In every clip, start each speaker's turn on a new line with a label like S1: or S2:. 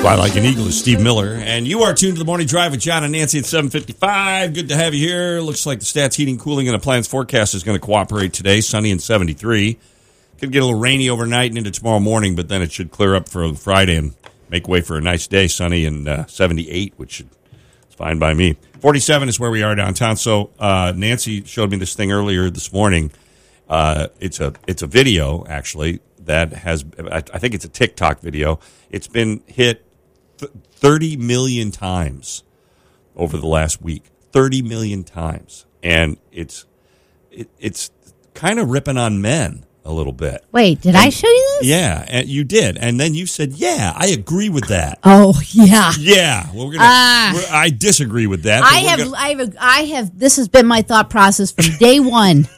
S1: Fly Like an Eagle is Steve Miller, and you are tuned to the Morning Drive with John and Nancy at 7:55. Good to have you here. Looks like the Stats Heating, Cooling, and Appliance forecast is going to cooperate today. Sunny and 73. Could get a little rainy overnight and into tomorrow morning, but then it should clear up for Friday and make way for a nice day. Sunny and 78, which is fine by me. 47 is where we are downtown. So Nancy showed me this thing earlier this morning. It's a video, actually, that has, I think it's a TikTok video. It's been hit 30 million times over the last week. 30 million times. And it's kind of ripping on men a little bit.
S2: Wait, did I show you this?
S1: Yeah, and you did. And then you said, yeah, I agree with that.
S2: Oh, yeah.
S1: Yeah. Well, I disagree with that.
S2: I have, this has been my thought process from day one.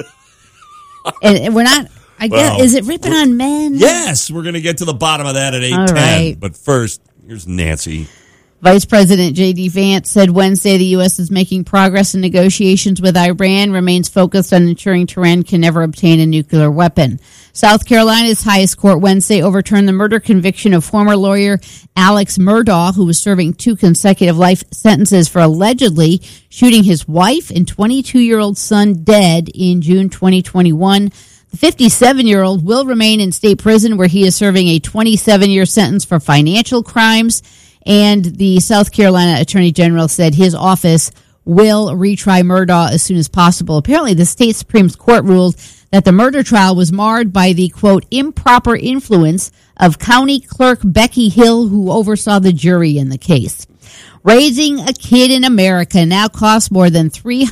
S2: And we're not, is it ripping on men?
S1: Yes, we're going to get to the bottom of that at 8:10. Right. But first, here's Nancy.
S2: Vice President J.D. Vance said Wednesday the U.S. is making progress in negotiations with Iran, remains focused on ensuring Tehran can never obtain a nuclear weapon. South Carolina's highest court Wednesday overturned the murder conviction of former lawyer Alex Murdaugh, who was serving 2 consecutive life sentences for allegedly shooting his wife and 22-year-old son dead in June 2021. The 57-year-old will remain in state prison where he is serving a 27-year sentence for financial crimes. And the South Carolina Attorney General said his office will retry Murdaugh as soon as possible. Apparently, the state Supreme Court ruled that the murder trial was marred by the, quote, improper influence of County Clerk Becky Hill, who oversaw the jury in the case. Raising a kid in America now costs more than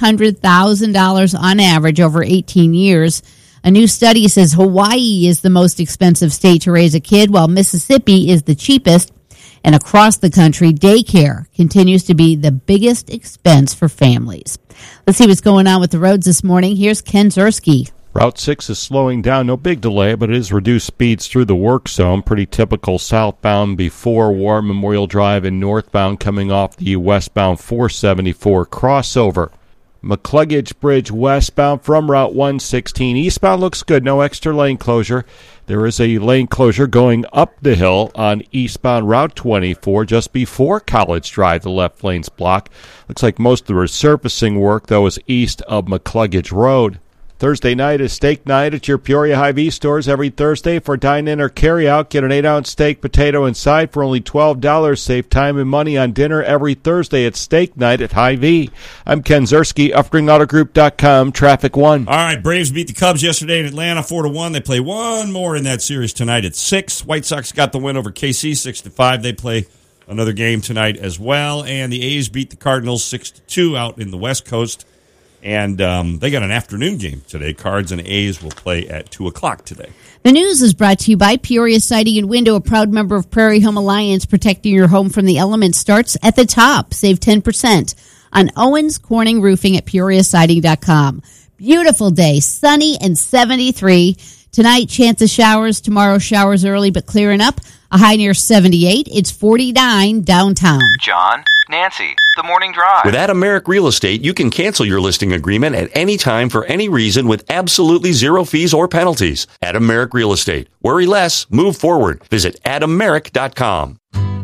S2: $300,000 on average over 18 years. A new study says Hawaii is the most expensive state to raise a kid, while Mississippi is the cheapest. And across the country, daycare continues to be the biggest expense for families. Let's see what's going on with the roads this morning. Here's Ken Zerski.
S3: Route 6 is slowing down. No big delay, but it is reduced speeds through the work zone. Pretty typical southbound before War Memorial Drive and northbound coming off the westbound 474 crossover. McCluggage Bridge westbound from Route 116. Eastbound looks good. No extra lane closure. There is a lane closure going up the hill on eastbound Route 24 just before College Drive. The left lane's blocked. Looks like most of the resurfacing work, though, is east of McCluggage Road. Thursday night is steak night at your Peoria Hy-Vee stores every Thursday. For dine-in or carry-out, get an 8-ounce steak, potato, and side for only $12. Save time and money on dinner every Thursday at steak night at Hy-Vee. I'm Ken Zerski, UpringAutoGroup.com, Traffic 1.
S1: All right, Braves beat the Cubs yesterday in Atlanta 4-1. They play one more in that series tonight at 6. White Sox got the win over KC 6-5. They play another game tonight as well. And the A's beat the Cardinals 6-2 out in the West Coast. And they got an afternoon game today. Cards and A's will play at 2 o'clock today.
S2: The news is brought to you by Peoria Siding and Window, a proud member of Prairie Home Alliance. Protecting your home from the elements starts at the top. Save 10% on Owens Corning Roofing at PeoriaSiding.com. Beautiful day, sunny and 73. Tonight, chance of showers. Tomorrow, showers early but clearing up. A high near 78. It's 49 downtown.
S4: John, Nancy, the Morning Drive.
S5: With Adam Merrick Real Estate, you can cancel your listing agreement at any time for any reason with absolutely zero fees or penalties. Adam Merrick Real Estate. Worry less, move forward. Visit AdamMerrick.com.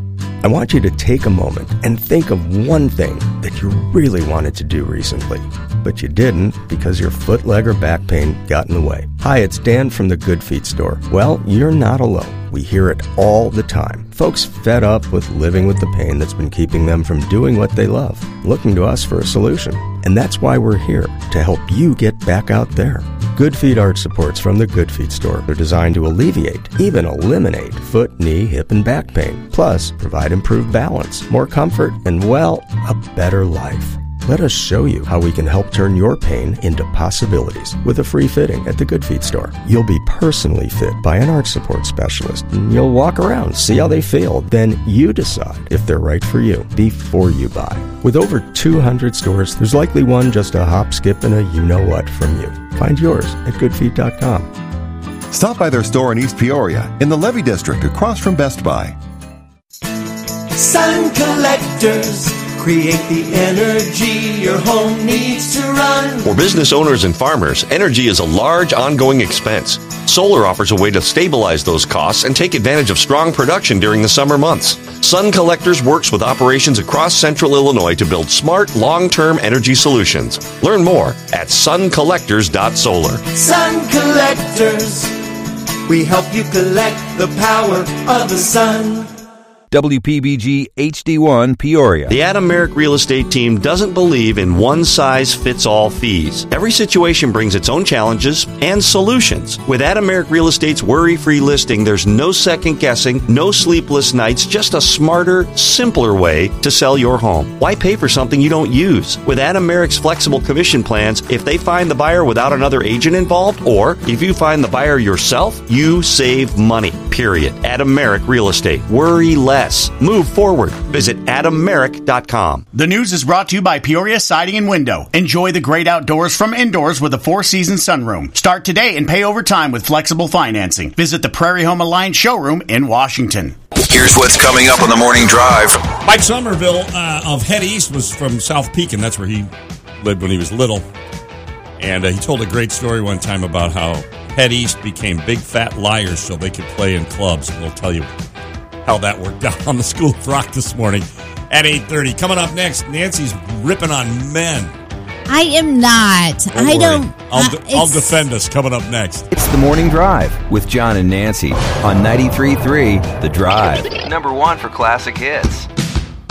S6: I want you to take a moment and think of one thing that you really wanted to do recently, but you didn't because your foot, leg, or back pain got in the way. Hi, it's Dan from the Good Feet store. Well, you're not alone. We hear it all the time. Folks fed up with living with the pain that's been keeping them from doing what they love, looking to us for a solution. And that's why we're here, to help you get back out there. Good Feet arch supports from the Good Feet store are designed to alleviate, even eliminate, foot, knee, hip, and back pain. Plus, provide improved balance, more comfort, and, well, a better life. Let us show you how we can help turn your pain into possibilities with a free fitting at the Good Feet store. You'll be personally fit by an arch support specialist, and you'll walk around, see how they feel. Then you decide if they're right for you before you buy. With over 200 stores, there's likely one just a hop, skip, and a you-know-what from you. Find yours at goodfeet.com.
S7: Stop by their store in East Peoria in the Levy District across from Best Buy.
S8: Sun collectors create the energy your home needs to run.
S5: For business owners and farmers, energy is a large ongoing expense. Solar offers a way to stabilize those costs and take advantage of strong production during the summer months. Sun Collectors works with operations across central Illinois to build smart, long-term energy solutions. Learn more at suncollectors.solar.
S8: Sun Collectors. We help you collect the power of the sun.
S9: WPBG HD1 Peoria.
S5: The Adam Merrick Real Estate team doesn't believe in one-size-fits-all fees. Every situation brings its own challenges and solutions. With Adam Merrick Real Estate's worry-free listing, there's no second-guessing, no sleepless nights, just a smarter, simpler way to sell your home. Why pay for something you don't use? With Adam Merrick's flexible commission plans, if they find the buyer without another agent involved, or if you find the buyer yourself, you save money, period. Adam Merrick Real Estate. Worry less. Move forward. Visit AdamMerrick.com.
S10: The news is brought to you by Peoria Siding and Window. Enjoy the great outdoors from indoors with a 4-season sunroom. Start today and pay over time with flexible financing. Visit the Prairie Home Alliance showroom in Washington.
S11: Here's what's coming up on the morning drive.
S1: Mike Somerville of Head East was from South Pekin. That's where he lived when he was little. And he told a great story one time about how Head East became big fat liars so they could play in clubs. And we'll tell you how that worked out on the School of Rock this morning at 8:30. Coming up next, Nancy's ripping on men.
S2: I am not. I don't.
S1: I'll defend us coming up next.
S9: It's the Morning Drive with John and Nancy on 93.3 The Drive.
S4: #1 for classic hits.